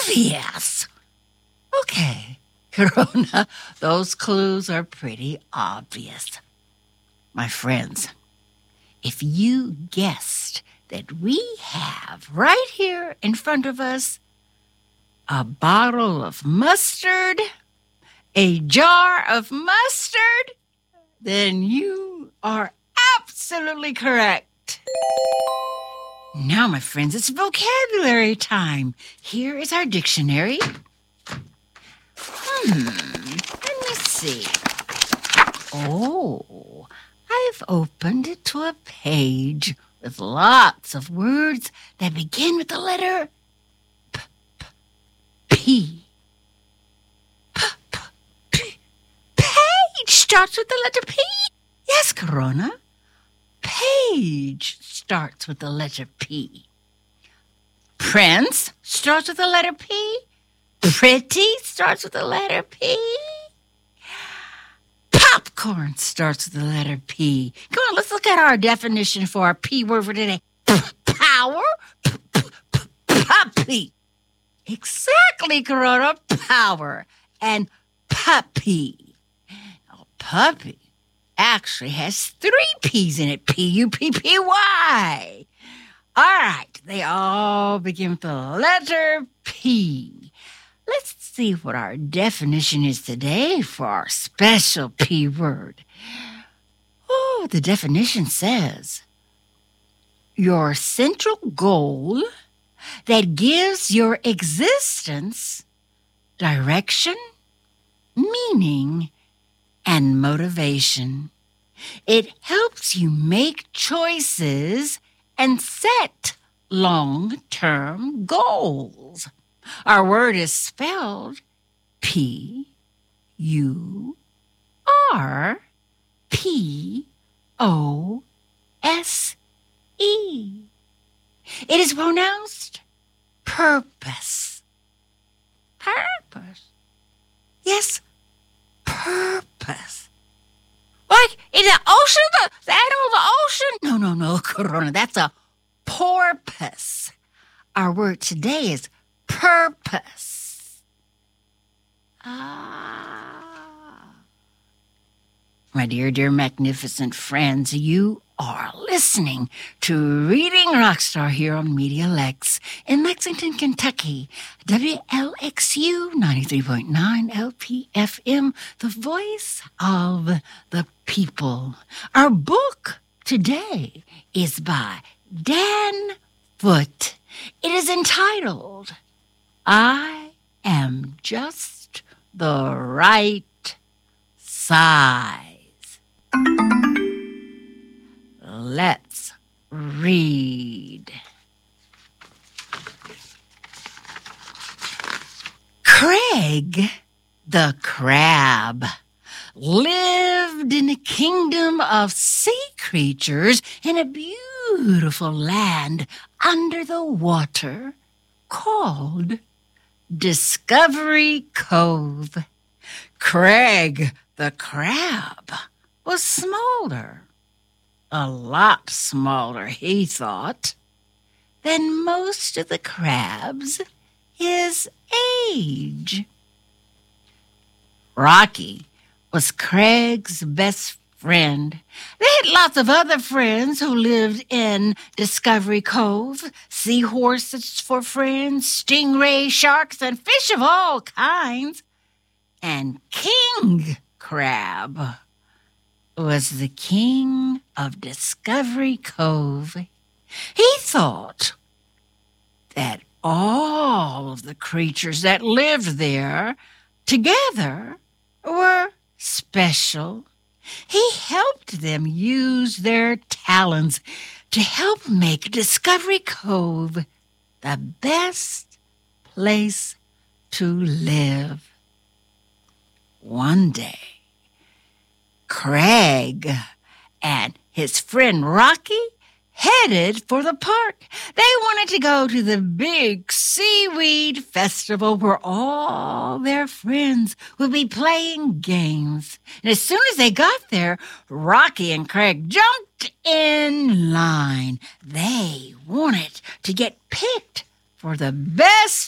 obvious. Okay, Corona, those clues are pretty obvious. My friends, if you guessed that we have right here in front of us a bottle of mustard, a jar of mustard, then you are absolutely correct. Now, my friends, it's vocabulary time. Here is our dictionary. Let me see. Oh, I've opened it to a page with lots of words that begin with the letter P. Page starts with the letter P. Yes, Corona. Page starts with the letter P. Prince starts with the letter P. Pretty starts with the letter P. Popcorn starts with the letter P. Come on, let's look at our definition for our P word for today. Power. Puppy. Exactly, Corona. Power. And puppy. Now, puppy actually has 3 P's in it. Puppy. All right, they all begin with the letter P. Let's see what our definition is today for our special P word. Oh, the definition says, your central goal that gives your existence direction, meaning, and motivation. It helps you make choices and set long-term goals. Our word is spelled P-U-R-P-O-S-E. It is pronounced purpose. Purpose. Yes, purpose. Like in the ocean? The animal of the ocean? No, Corona. That's a porpoise. Our word today is purpose. My dear, magnificent friends, you are listening to Reading Rockstar here on Media Lex in Lexington, Kentucky. WLXU 93.9 LPFM, the voice of the people. Our book today is by Dan Foote. It is entitled, I Am Just the Right Size. Let's read. Craig the crab lived in a kingdom of sea creatures in a beautiful land under the water called Discovery Cove. Craig the crab was smaller, a lot smaller, he thought, than most of the crabs his age. Rocky was Craig's best friend. They had lots of other friends who lived in Discovery Cove. Seahorses for friends, stingray, sharks, and fish of all kinds. And King Crab was the king of Discovery Cove. He thought that all of the creatures that lived there together were special. He helped them use their talents to help make Discovery Cove the best place to live. One day, Craig and his friend Rocky headed for the park. They wanted to go to the big seaweed festival where all their friends would be playing games. And as soon as they got there, Rocky and Craig jumped in line. They wanted to get picked for the best